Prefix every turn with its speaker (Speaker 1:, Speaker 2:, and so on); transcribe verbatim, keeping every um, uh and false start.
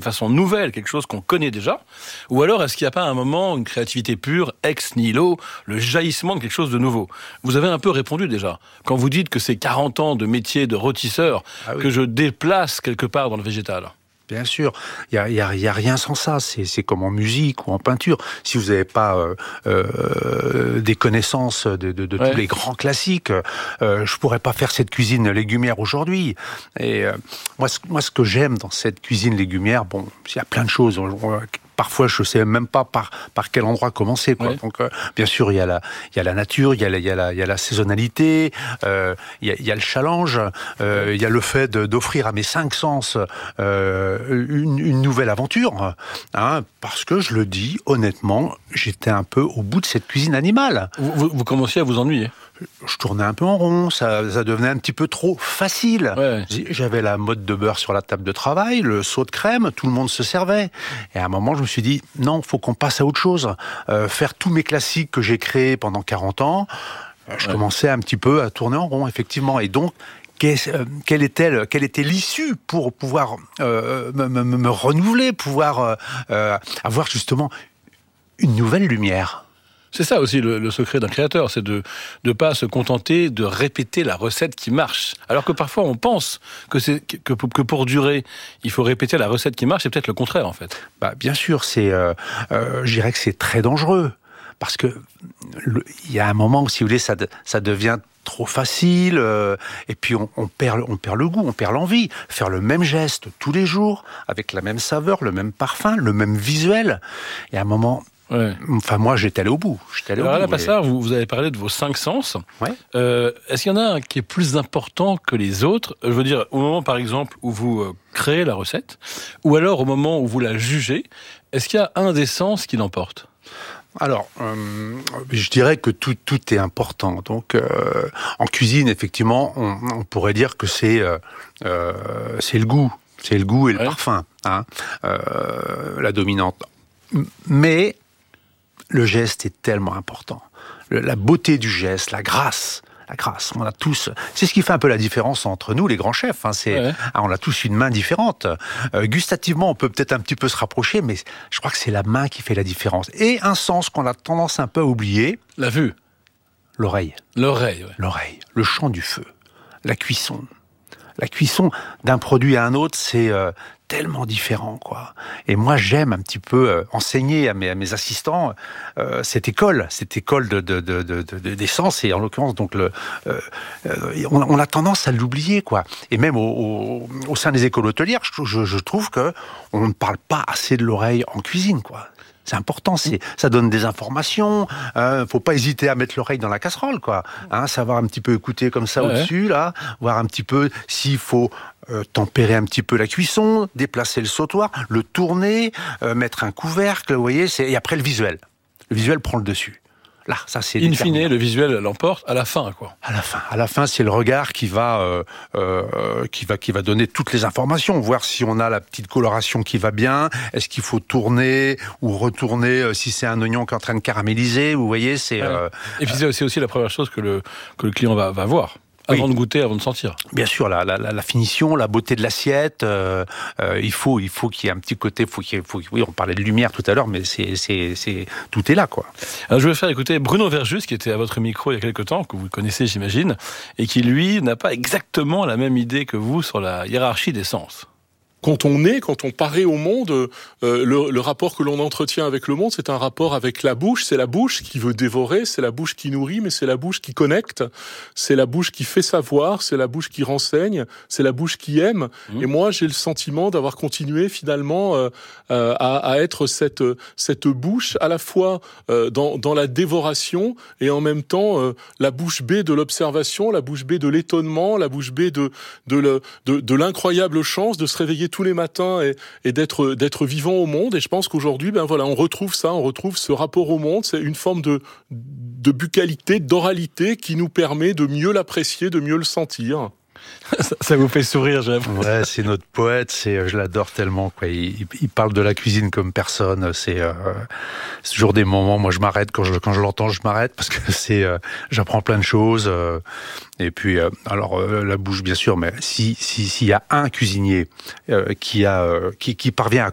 Speaker 1: façon nouvelle, quelque chose qu'on connaît déjà? Ou alors, est-ce qu'il n'y a pas un moment, une créativité pure, ex nihilo, le jaillissement de quelque chose de nouveau? Vous avez un peu répondu déjà. Quand vous dites que c'est quarante ans de métier de rôtisseur ah oui. que je déplace quelque part dans le végétal.
Speaker 2: Bien sûr, il y a, y a, y a rien sans ça. C'est, c'est comme en musique ou en peinture. Si vous n'avez pas euh, euh, des connaissances de, de, de ouais. tous les grands classiques, euh, je pourrais pas faire cette cuisine légumière aujourd'hui. Et euh, moi, ce, moi, ce que j'aime dans cette cuisine légumière, bon, il y a plein de choses. Parfois, je sais même pas par par quel endroit commencer, quoi. Ouais. Donc, euh, bien sûr, il y a la il y a la nature, il y a la il y a la il y a la saisonnalité, euh, il y a il y a le challenge, euh, il y a le fait de, d'offrir à mes cinq sens euh, une une nouvelle aventure, hein, parce que je le dis honnêtement, j'étais un peu au bout de cette cuisine animale.
Speaker 1: Vous vous, vous commenciez à vous ennuyer.
Speaker 2: Je tournais un peu en rond, ça, ça devenait un petit peu trop facile.
Speaker 1: Ouais.
Speaker 2: J'avais la mode de beurre sur la table de travail, le seau de crème, tout le monde se servait. Et à un moment, je me suis dit, non, faut qu'on passe à autre chose. Euh, faire tous mes classiques que j'ai créés pendant quarante ans, euh, je ouais. commençais un petit peu à tourner en rond, effectivement. Et donc, quelle était, quelle était l'issue pour pouvoir euh, me, me, me renouveler, pouvoir euh, avoir justement une nouvelle lumière?
Speaker 1: C'est ça aussi le, le secret d'un créateur, c'est de ne pas se contenter de répéter la recette qui marche. Alors que parfois on pense que, c'est, que, que pour durer, il faut répéter la recette qui marche, c'est peut-être le contraire en fait.
Speaker 2: Bah, bien sûr, c'est, euh, euh, je dirais que c'est très dangereux. Parce que il y a un moment où, si vous voulez, ça, ça devient trop facile, euh, et puis on, on, perd, on perd le goût, on perd l'envie. Faire le même geste tous les jours, avec la même saveur, le même parfum, le même visuel. Et à un moment... Ouais. Enfin, moi, j'étais allé au bout. J'étais allé
Speaker 1: Alors,
Speaker 2: au
Speaker 1: à la
Speaker 2: bout,
Speaker 1: Passard,
Speaker 2: et...
Speaker 1: vous, vous avez parlé de vos cinq sens.
Speaker 2: Ouais.
Speaker 1: Euh, est-ce qu'il y en a un qui est plus important que les autres? Je veux dire, au moment, par exemple, où vous euh, créez la recette, ou alors au moment où vous la jugez, est-ce qu'il y a un des sens qui l'emporte?
Speaker 2: Alors, euh, je dirais que tout, tout est important. Donc, euh, en cuisine, effectivement, on, on pourrait dire que c'est, euh, euh, c'est le goût. C'est le goût et le ouais. parfum, hein, euh, la dominante. Mais le geste est tellement important. Le, la beauté du geste, la grâce, la grâce. On a tous. C'est ce qui fait un peu la différence entre nous, les grands chefs. Hein, c'est, ouais. hein, on a tous une main différente. Euh, gustativement, on peut peut-être un petit peu se rapprocher, mais je crois que c'est la main qui fait la différence. Et un sens qu'on a tendance un peu à oublier.
Speaker 1: La vue.
Speaker 2: L'oreille.
Speaker 1: L'oreille, ouais.
Speaker 2: L'oreille. Le chant du feu. La cuisson. La cuisson d'un produit à un autre, c'est euh, tellement différent, quoi. Et moi, j'aime un petit peu euh, enseigner à mes, à mes assistants euh, cette école, cette école de, de, de, de, de d'essence, et en l'occurrence, donc le, euh, on, on a tendance à l'oublier, quoi. Et même au, au, au sein des écoles hôtelières, je, je, je trouve que on ne parle pas assez de l'oreille en cuisine, quoi. C'est important, c'est, ça donne des informations. Euh, faut pas hésiter à mettre l'oreille dans la casserole, quoi. Hein, savoir un petit peu écouter comme ça ouais. au-dessus, là, voir un petit peu s'il faut euh, tempérer un petit peu la cuisson, déplacer le sautoir, le tourner, euh, mettre un couvercle, vous voyez. C'est... Et après le visuel, le visuel prend le dessus. Là, ça c'est.
Speaker 1: In fine, le visuel l'emporte à la fin, quoi.
Speaker 2: À la fin, à la fin, c'est le regard qui va, euh, euh, qui va, qui va donner toutes les informations, voir si on a la petite coloration qui va bien. Est-ce qu'il faut tourner ou retourner euh, si c'est un oignon qui est en train de caraméliser. Vous voyez, c'est. Ouais. Euh,
Speaker 1: Et puis c'est aussi, aussi la première chose que le que le client va, va voir. Avant oui. de goûter, avant de sentir.
Speaker 2: Bien sûr, la, la, la finition, la beauté de l'assiette, euh, euh, il faut, il faut qu'il y ait un petit côté, faut qu'il y ait, faut, oui, on parlait de lumière tout à l'heure, mais c'est, c'est, c'est, tout est là, quoi.
Speaker 1: Alors, je vais faire écouter Bruno Verjus, qui était à votre micro il y a quelques temps, que vous connaissez, j'imagine, et qui, lui, n'a pas exactement la même idée que vous sur la hiérarchie des sens.
Speaker 3: Quand on est, quand on paraît au monde, euh, le, le rapport que l'on entretient avec le monde, c'est un rapport avec la bouche. C'est la bouche qui veut dévorer, c'est la bouche qui nourrit, mais c'est la bouche qui connecte, c'est la bouche qui fait savoir, c'est la bouche qui renseigne, c'est la bouche qui aime. Mmh. Et moi, j'ai le sentiment d'avoir continué finalement euh, euh, à, à être cette cette bouche à la fois euh, dans dans la dévoration et en même temps euh, la bouche bée de l'observation, la bouche bée de l'étonnement, la bouche bée de de le, de, de l'incroyable chance de se réveiller tous les matins et, et d'être d'être vivant au monde. Et je pense qu'aujourd'hui, ben voilà, on retrouve ça, on retrouve ce rapport au monde. C'est une forme de de buccalité, d'oralité qui nous permet de mieux l'apprécier, de mieux le sentir.
Speaker 1: Ça, ça vous fait sourire, j'avoue.
Speaker 2: Ouais, c'est notre poète, c'est, je l'adore tellement, quoi. Il, il parle de la cuisine comme personne. C'est, euh, c'est toujours des moments. Moi, je m'arrête quand je quand je l'entends, je m'arrête parce que c'est, euh, j'apprends plein de choses. Euh, et puis, euh, alors euh, la bouche, bien sûr, mais si si s'il y a un cuisinier euh, qui a euh, qui qui parvient à